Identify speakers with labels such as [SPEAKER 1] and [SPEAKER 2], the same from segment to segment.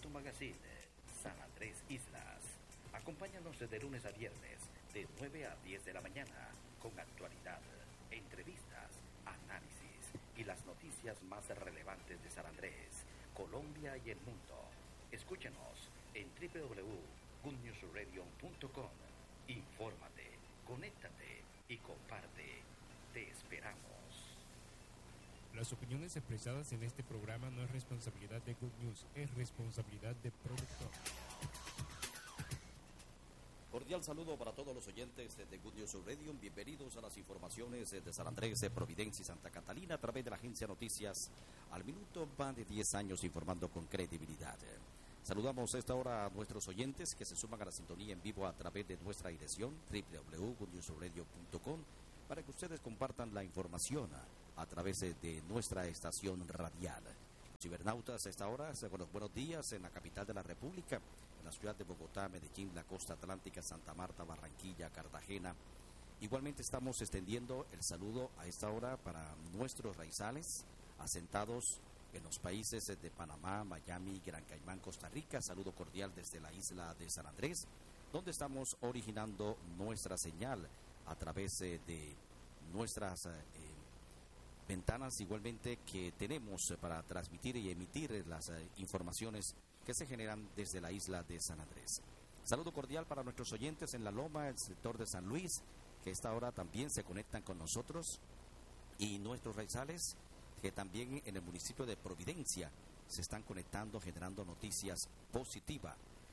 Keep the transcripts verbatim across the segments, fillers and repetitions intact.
[SPEAKER 1] tu magazine, San Andrés Islas. Acompáñanos de lunes a viernes, de nueve a diez de la mañana, con actualidad, entrevistas, análisis y las noticias más relevantes de San Andrés, Colombia y el mundo. Escúchanos en doble u doble u doble u punto good news radio punto com. Infórmate, conéctate y comparte. Te esperamos.
[SPEAKER 2] Las opiniones expresadas en este programa no es responsabilidad de Good News, es responsabilidad de productor.
[SPEAKER 3] Cordial saludo para todos los oyentes de Good News Radio. Bienvenidos a las informaciones de San Andrés, de Providencia y Santa Catalina a través de la agencia Noticias al Minuto. Van de diez años informando con credibilidad. Saludamos a esta hora a nuestros oyentes que se suman a la sintonía en vivo a través de nuestra dirección doble u doble u doble u punto good news radio punto com para que ustedes compartan la información a través de nuestra estación radial. Cibernautas a esta hora, con los buenos días en la capital de la República, en la ciudad de Bogotá, Medellín, la costa atlántica, Santa Marta, Barranquilla, Cartagena. Igualmente estamos extendiendo el saludo a esta hora para nuestros raizales asentados en los países de Panamá, Miami, Gran Caimán, Costa Rica. Saludo cordial desde la isla de San Andrés, donde estamos originando nuestra señal a través de nuestras eh, ventanas igualmente que tenemos para transmitir y emitir las eh, informaciones que se generan desde la isla de San Andrés. Saludo cordial para nuestros oyentes en La Loma, el sector de San Luis, que a esta hora también se conectan con nosotros, y nuestros raizales que también en el municipio de Providencia se están conectando, generando noticias positivas.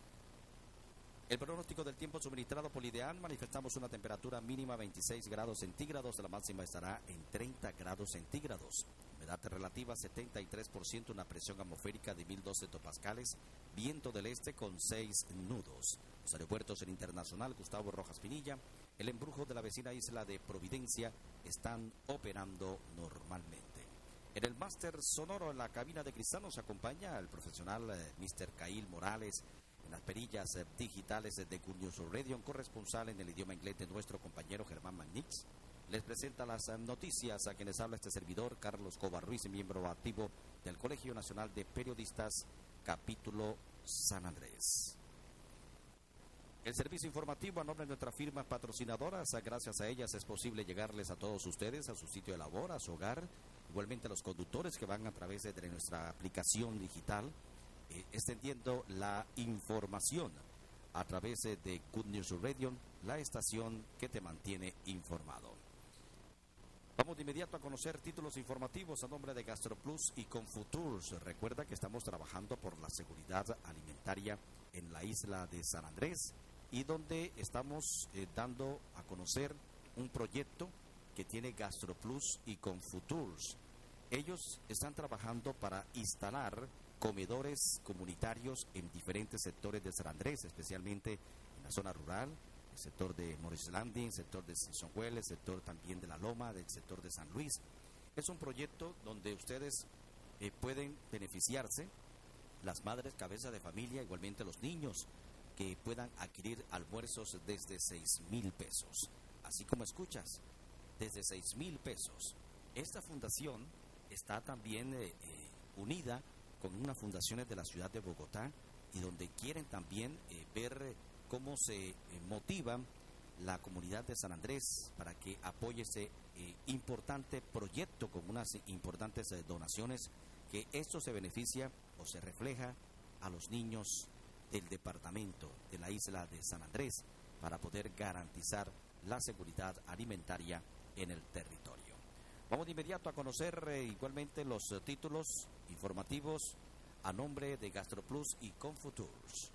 [SPEAKER 3] El pronóstico del tiempo suministrado por Ideal: manifestamos una temperatura mínima veintiséis grados centígrados, la máxima estará en treinta grados centígrados. Humedad relativa setenta y tres por ciento, una presión atmosférica de mil doce hectopascales, viento del este con seis nudos. Los aeropuertos en Internacional Gustavo Rojas Pinilla, el embrujo de la vecina isla de Providencia están operando normalmente. En el máster sonoro en la cabina de cristal nos acompaña el profesional eh, mister Cail Morales. En las perillas eh, digitales de Good News Radio, corresponsal en el idioma inglés de nuestro compañero Germán Magnix, les presenta las eh, noticias a quienes habla este servidor, Carlos Cobar Ruiz, miembro activo del Colegio Nacional de Periodistas, capítulo San Andrés. El servicio informativo a nombre de nuestras firmas patrocinadoras, gracias a ellas es posible llegarles a todos ustedes a su sitio de labor, a su hogar, igualmente a los conductores que van a través de nuestra aplicación digital, Eh, extendiendo la información a través eh, de Good News Radio, la estación que te mantiene informado. Vamos de inmediato a conocer títulos informativos a nombre de GastroPlus y Confuturs. Recuerda que estamos trabajando por la seguridad alimentaria en la isla de San Andrés y donde estamos eh, dando a conocer un proyecto que tiene GastroPlus y Confuturs. Ellos están trabajando para instalar comedores comunitarios en diferentes sectores de San Andrés, especialmente en la zona rural, el sector de Morris Landing, el sector de Sonsonhuel, el sector también de La Loma, del sector de San Luis. Es un proyecto donde ustedes eh, pueden beneficiarse, las madres cabeza de familia, igualmente los niños, que puedan adquirir almuerzos desde seis mil pesos. Así como escuchas, desde seis mil pesos. Esta fundación está también eh, eh, unida con unas fundaciones de la ciudad de Bogotá y donde quieren también eh, ver cómo se eh, motiva la comunidad de San Andrés para que apoye ese eh, importante proyecto con unas importantes eh, donaciones, que esto se beneficia o se refleja a los niños del departamento de la isla de San Andrés para poder garantizar la seguridad alimentaria en el territorio. Vamos de inmediato a conocer eh, igualmente los eh, títulos informativos a nombre de GastroPlus y Confuturs.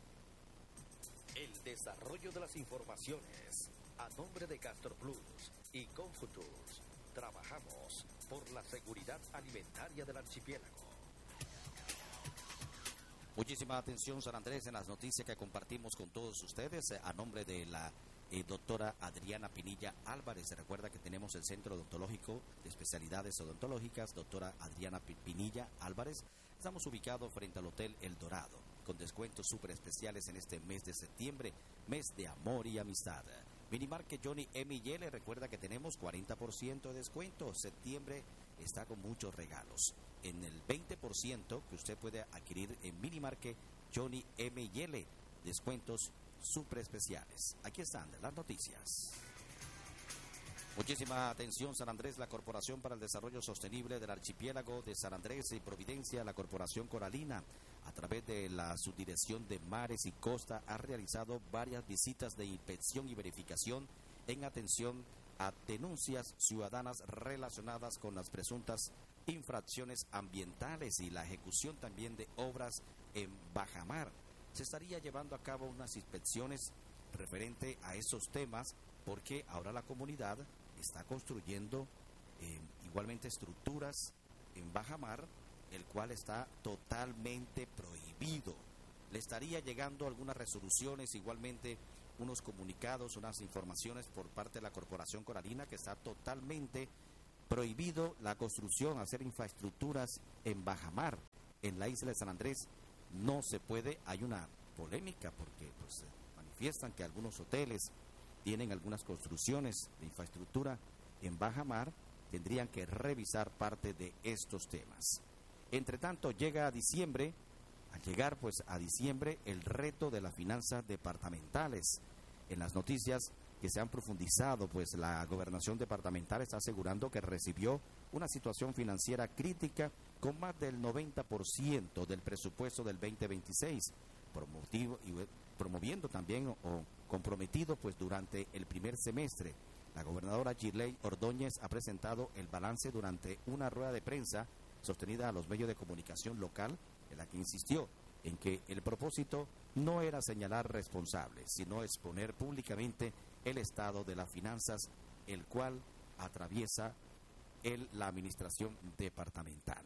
[SPEAKER 1] El desarrollo de las informaciones a nombre de GastroPlus y Confuturs. Trabajamos por la seguridad alimentaria del archipiélago.
[SPEAKER 3] Muchísima atención, San Andrés, en las noticias que compartimos con todos ustedes eh, a nombre de la Eh, doctora Adriana Pinilla Álvarez. Se recuerda que tenemos el Centro Odontológico de Especialidades Odontológicas, doctora Adriana Pinilla Álvarez. Estamos ubicados frente al Hotel El Dorado, con descuentos súper especiales en este mes de septiembre, mes de amor y amistad. Minimarket Johnny M y L, recuerda que tenemos cuarenta por ciento de descuento. Septiembre está con muchos regalos. En el veinte por ciento por ciento que usted puede adquirir en Minimarket Johnny M y L. Descuentos super especiales. Aquí están las noticias. Muchísima atención, San Andrés. La Corporación para el Desarrollo Sostenible del Archipiélago de San Andrés y Providencia, la Corporación Coralina, a través de la Subdirección de Mares y Costa, ha realizado varias visitas de inspección y verificación en atención a denuncias ciudadanas relacionadas con las presuntas infracciones ambientales y la ejecución también de obras en bajamar. Se estaría llevando a cabo unas inspecciones referente a esos temas porque ahora la comunidad está construyendo eh, igualmente estructuras en bajamar, el cual está totalmente prohibido. Le estaría llegando algunas resoluciones, igualmente unos comunicados, unas informaciones por parte de la Corporación Coralina que está totalmente prohibido la construcción, hacer infraestructuras en bajamar, en la isla de San Andrés. No se puede, hay una polémica porque pues manifiestan que algunos hoteles tienen algunas construcciones de infraestructura en bajamar, tendrían que revisar parte de estos temas. Entre tanto, llega a diciembre, al llegar pues a diciembre, el reto de las finanzas departamentales. En las noticias que se han profundizado, pues la gobernación departamental está asegurando que recibió una situación financiera crítica con más del noventa por ciento del presupuesto del veinte veintiséis, promotivo, y promoviendo también o, o comprometido pues durante el primer semestre. La gobernadora Girley Ordóñez ha presentado el balance durante una rueda de prensa sostenida a los medios de comunicación local, en la que insistió en que el propósito no era señalar responsables, sino exponer públicamente el estado de las finanzas, el cual atraviesa el, la administración departamental.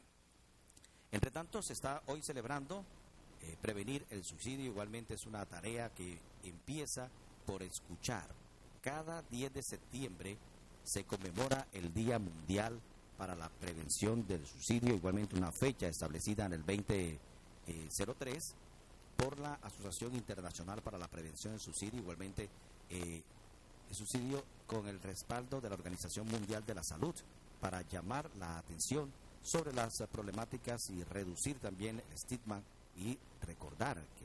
[SPEAKER 3] Entre tanto, se está hoy celebrando eh, prevenir el suicidio. Igualmente es una tarea que empieza por escuchar. Cada diez de septiembre se conmemora el Día Mundial para la Prevención del Suicidio, igualmente una fecha establecida en el veinte cero tres por la Asociación Internacional para la Prevención del Suicidio, igualmente eh, el suicidio con el respaldo de la Organización Mundial de la Salud, para llamar la atención sobre las problemáticas y reducir también el estigma y recordar que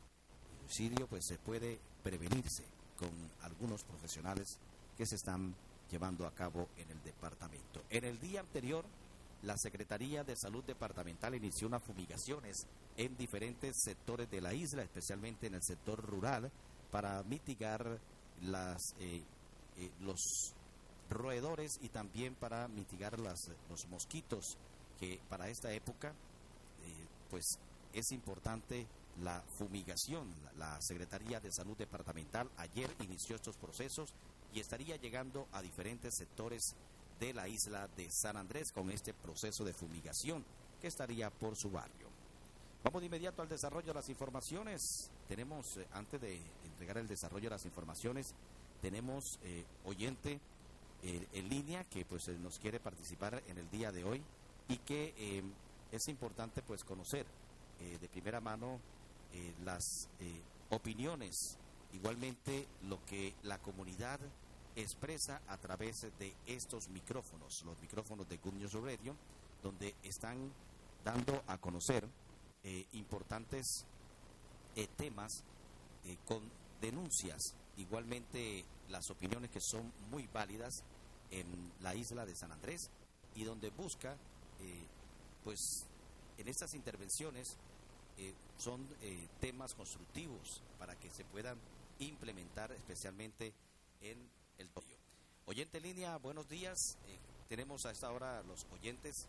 [SPEAKER 3] el suicidio pues se puede prevenirse con algunos profesionales que se están llevando a cabo en el departamento. En el día anterior, la Secretaría de Salud Departamental inició unas fumigaciones en diferentes sectores de la isla, especialmente en el sector rural, para mitigar las, eh, eh, los roedores y también para mitigar las, los mosquitos, que para esta época eh, pues es importante la fumigación. La, la Secretaría de Salud Departamental ayer inició estos procesos y estaría llegando a diferentes sectores de la isla de San Andrés con este proceso de fumigación que estaría por su barrio. Vamos de inmediato al desarrollo de las informaciones. Tenemos, eh, antes de entregar el desarrollo de las informaciones, tenemos eh, oyente eh, en línea que pues eh, nos quiere participar en el día de hoy y que eh, es importante pues conocer eh, de primera mano eh, las eh, opiniones, igualmente lo que la comunidad expresa a través de estos micrófonos, los micrófonos de Good News Radio, donde están dando a conocer eh, importantes eh, temas eh, con denuncias, igualmente las opiniones que son muy válidas en la isla de San Andrés y donde busca, eh, pues en estas intervenciones eh, son eh, temas constructivos para que se puedan implementar especialmente en el toyo. Oyente en línea, buenos días. Eh, tenemos a esta hora los oyentes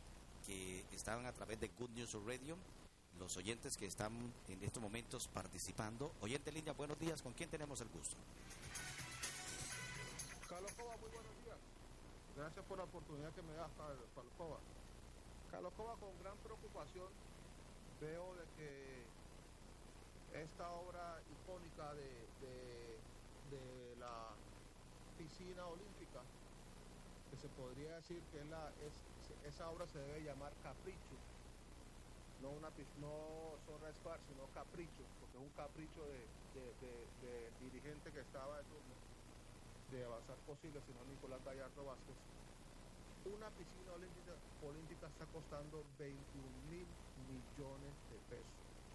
[SPEAKER 3] que están a través de Good News Radio, los oyentes que están en estos momentos participando. Oyente en línea, buenos días. ¿Con quién tenemos el gusto?
[SPEAKER 4] Carlos Cova, muy buenos días. Gracias por la oportunidad que me das, Carlos Cova. Carlos Cova, con gran preocupación veo de que esta obra icónica de, de, de la piscina olímpica, que se podría decir que es la, es, esa obra se debe llamar Capricho, no una no Zorra Square, sino Capricho, porque es un capricho de, de, de, de dirigente que estaba de turno, de avanzar posible, sino Nicolás Gallardo Vázquez. Una piscina olímpica, olímpica está costando veintiún mil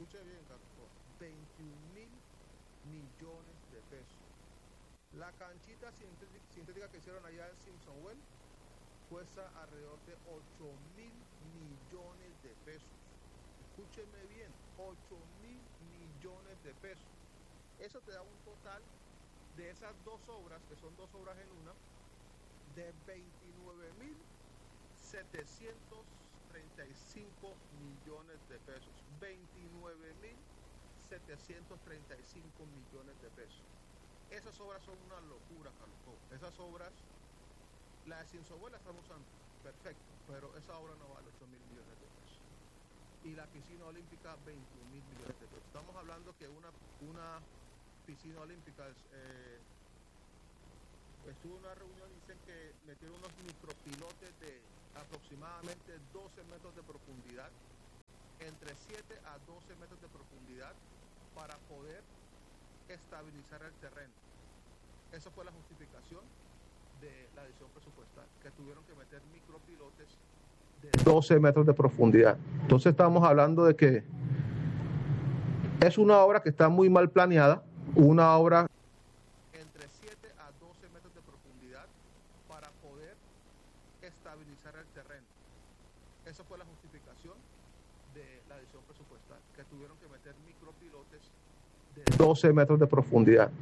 [SPEAKER 4] escuche bien, Carlos Cova, veintiún mil millones de pesos. La canchita sintética, sintética que hicieron allá en Simpsonwell cuesta alrededor de ocho mil millones de pesos. Escúcheme bien, ocho mil millones de pesos. Eso te da un total de esas dos obras, que son dos obras en una, de veintinueve mil setecientos treinta y cinco millones de pesos. veintinueve mil setecientos treinta y cinco millones de pesos. Esas obras son una locura, Carlos Cova. Esas obras, la de Simpsonwell la estamos usando, perfecto, pero esa obra no vale ocho mil millones de pesos. Y la piscina olímpica, veintiún mil millones de pesos. Estamos hablando que una, una piscina olímpica, eh, estuvo en una reunión y dicen que metieron unos micropilotes de aproximadamente doce metros de profundidad, entre siete a doce metros de profundidad, para poder estabilizar el terreno. Esa fue la justificación de la adición presupuestal, que tuvieron que meter micropilotes de doce metros de profundidad. Entonces estamos hablando de que es una obra que está muy mal planeada, una obra entre siete a doce metros de profundidad para poder estabilizar el terreno. Esa fue la justificación de la adición presupuestal, que tuvieron que meter micropilotes de doce metros de profundidad.